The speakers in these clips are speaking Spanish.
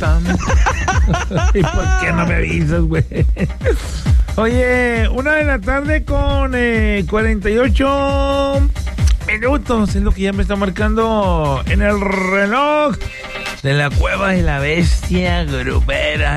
Sam. ¿Y por qué no me avisas, güey? Oye, 1:00 con 48 minutos. Es lo que ya me está marcando en el reloj de la Cueva de la Bestia Grupera.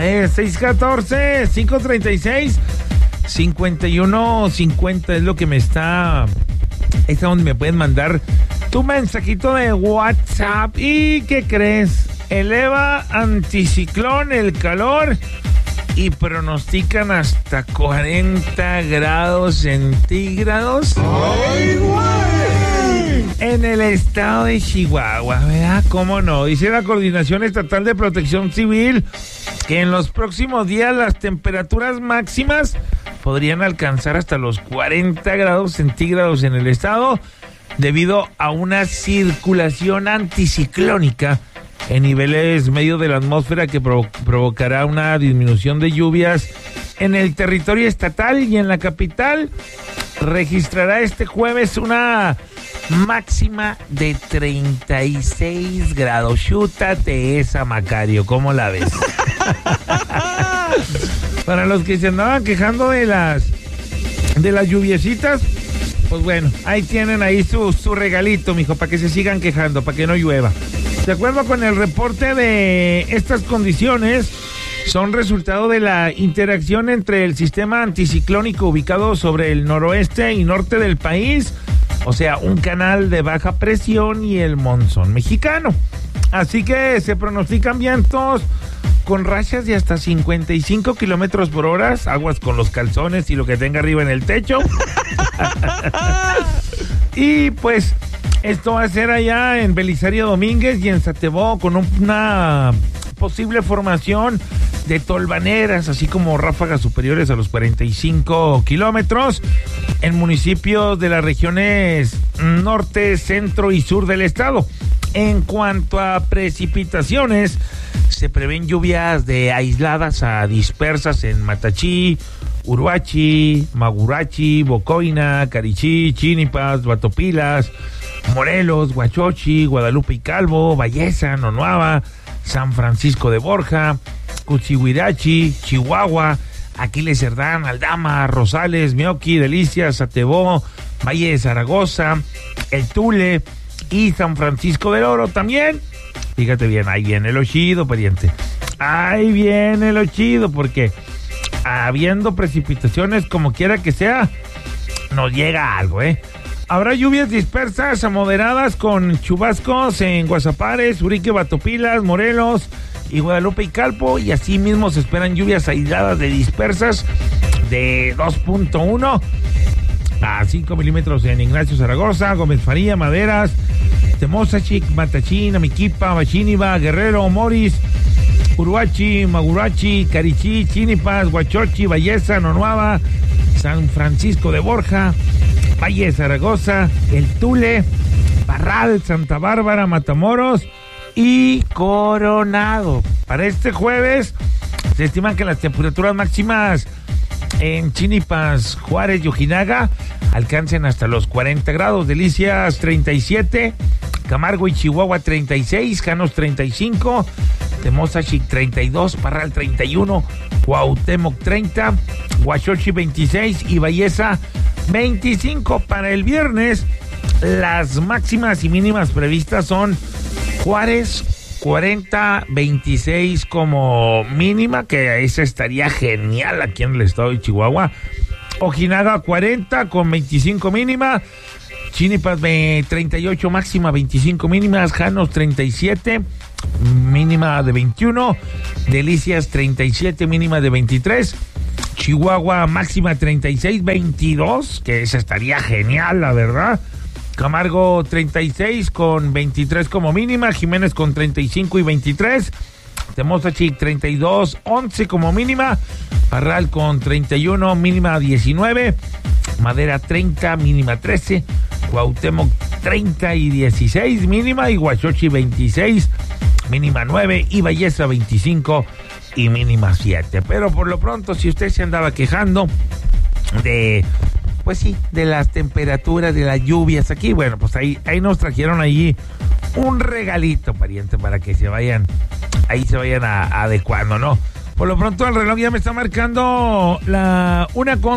614-536-5150 es lo que me está... Es donde me pueden mandar tu mensajito de WhatsApp. ¿Y qué crees? Eleva anticiclón el calor y pronostican hasta 40 grados centígrados. ¡Ay, güey! En el estado de Chihuahua, ¿verdad? ¿Cómo no? Dice la Coordinación Estatal de Protección Civil que en los próximos días las temperaturas máximas podrían alcanzar hasta los 40 grados centígrados en el estado debido a una circulación anticiclónica en niveles medios de la atmósfera que provocará una disminución de lluvias en el territorio estatal y en la capital. Registrará este jueves una máxima de 36 grados. Chútate esa, Macario, ¿cómo la ves? Para los que se andaban quejando de las lluviecitas, pues bueno, ahí tienen ahí su regalito, mijo, para que se sigan quejando, para que no llueva. De acuerdo con el reporte de estas condiciones, son resultado de la interacción entre el sistema anticiclónico ubicado sobre el noroeste y norte del país, o sea, un canal de baja presión y el monzón mexicano. Así que se pronostican vientos con rachas de hasta 55 kilómetros por hora, aguas con los calzones y lo que tenga arriba en el techo. Y pues esto va a ser allá en Belisario Domínguez y en Satebó con una posible formación de tolvaneras, así como ráfagas superiores a los 45 kilómetros en municipios de las regiones norte, centro y sur del estado. En cuanto a precipitaciones, se prevén lluvias de aisladas a dispersas en Matachí, Uruachi, Magurachi, Bocoina, Carichí, Chinipas, Batopilas, Morelos, Huachochi, Guadalupe y Calvo, Valleza, Nonuava, San Francisco de Borja, Cuchihuirachi, Chihuahua, Aquiles Cerdán, Aldama, Rosales, Meoqui, Delicias, Satebó, Valle de Zaragoza, El Tule y San Francisco del Oro también. Fíjate bien, ahí viene lo chido, pariente. Ahí viene lo chido, porque habiendo precipitaciones como quiera que sea, nos llega algo, Habrá lluvias dispersas a moderadas con chubascos en Guasapares, Urique, Batopilas, Morelos y Guadalupe y Calvo, y así mismo se esperan lluvias aisladas de dispersas de 2.1 a 5 milímetros en Ignacio Zaragoza, Gómez Faría, Maderas, Temozachic, Matachín, Amiquipa, Bachíniva, Guerrero, Moris, Uruachi, Magurachi, Carichí, Chinipas, Huachochi, Valleza, Nonuava, San Francisco de Borja, Valle de Zaragoza, El Tule, Parral, Santa Bárbara, Matamoros y Coronado. Para este jueves se estiman que las temperaturas máximas en Chinipas, Juárez y Ojinaga alcancen hasta los 40 grados, Delicias 37, Camargo y Chihuahua 36, Janos 35, Temozachic 32, Parral 31, Cuauhtémoc 30, Huachochi 26 y Valleza 25. Para el viernes, las máximas y mínimas previstas son Juárez 40, 26 como mínima, que esa estaría genial aquí en el estado de Chihuahua. Ojinaga 40 con 25 mínima, Chinipas 38 máxima, 25 mínimas, Janos 37 mínima de 21, Delicias 37 mínima de 23, Chihuahua máxima 36, 22, que esa estaría genial, la verdad. Camargo 36 con 23 como mínima, Jiménez con 35 y 23, Temozachic 32, 11 como mínima, Parral con 31, mínima 19, Madera 30, mínima 13, Cuauhtémoc 30 y 16, mínima, y Huachochi 26, mínima 9, y Valleza 25 y mínima 7. Pero por lo pronto, si usted se andaba quejando de, pues sí, de las temperaturas, de las lluvias aquí, bueno, pues ahí nos trajeron ahí un regalito, pariente, para que se vayan ahí se vayan adecuando, ¿no? Por lo pronto el reloj ya me está marcando la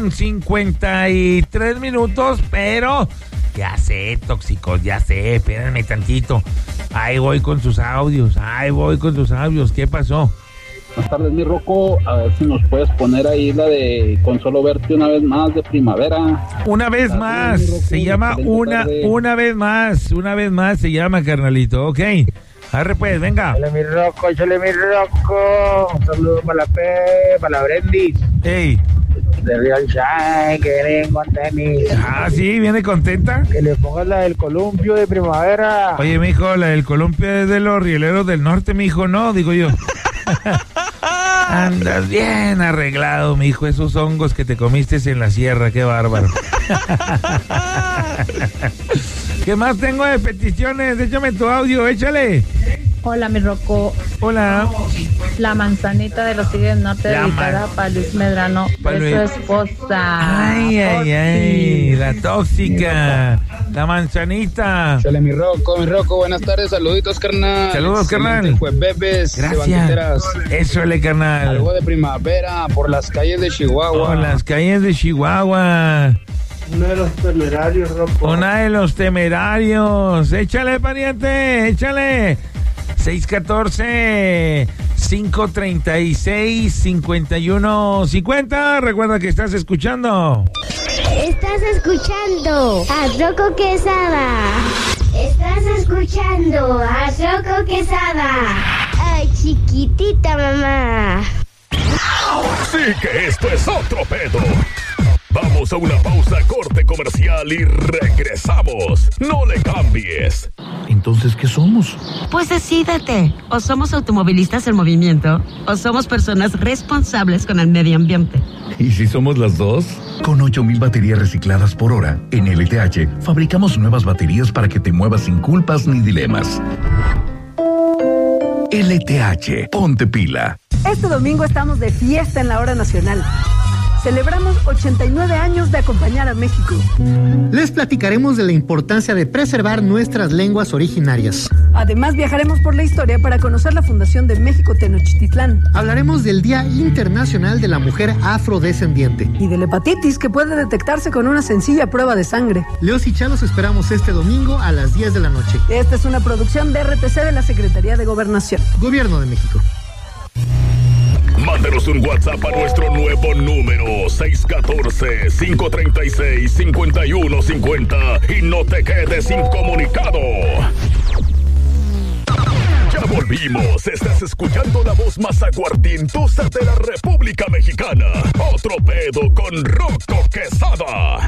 1:53, pero ya sé, tóxicos, ya sé, espérenme tantito. Ahí voy con sus audios, ¿qué pasó? Buenas tardes, mi Rocco, a ver si nos puedes poner ahí la de Con solo verte una vez más de Primavera. Una vez más, se llama una vez más, se llama, carnalito, ok. Arre pues, venga. Échale mi Rocco. Un saludo para la P, para la Brendis. Ey. De Real Shine, que viene con tenis. Ah, sí, viene contenta. Que le pongas la del columpio de Primavera. Oye, mijo, la del columpio es de los rieleros del norte, mijo, no, digo yo. Andas bien arreglado, mijo, esos hongos que te comiste en la sierra, qué bárbaro. ¿Qué más tengo de peticiones? Échame tu audio, échale. Hola, mi Rocco. Hola. La manzanita de los Tigres Norte dedicada para Luis Medrano, de su esposa. Ay, la tóxica. La manzanita. Chale, mi Rocco, buenas tardes, saluditos, carnal. Saludos, carnal. Pues bebes, gracias. Eso le, carnal. Algo de Primavera por las calles de Chihuahua. Por las calles de Chihuahua. Uno de los temerarios, Rocco. Una de los temerarios. Échale, pariente, échale. 614-536-5150. Recuerda que estás escuchando. Estás escuchando a Rocco Quesada. Estás escuchando a Rocco Quesada. Ay, chiquitita mamá. Sí que esto es otro pedo. Vamos a una pausa, corte comercial y regresamos. No le cambies. Entonces, ¿qué somos? Pues decídete. O somos automovilistas en movimiento, o somos personas responsables con el medio ambiente. ¿Y si somos las dos? Con 8,000 baterías recicladas por hora, en LTH fabricamos nuevas baterías para que te muevas sin culpas ni dilemas. LTH, ponte pila. Este domingo estamos de fiesta en la Hora Nacional. Celebramos 89 años de acompañar a México. Les platicaremos de la importancia de preservar nuestras lenguas originarias. Además, viajaremos por la historia para conocer la fundación de México Tenochtitlán. Hablaremos del Día Internacional de la Mujer Afrodescendiente. Y de la hepatitis, que puede detectarse con una sencilla prueba de sangre. Leos y Chalos esperamos este domingo a las 10 de la noche. Esta es una producción de RTC de la Secretaría de Gobernación. Gobierno de México. Mándenos un WhatsApp a nuestro nuevo número 614-536-5150 y no te quedes incomunicado. Ya volvimos, estás escuchando la voz más aguardientosa de la República Mexicana. Otro pedo con Rocco Quesada.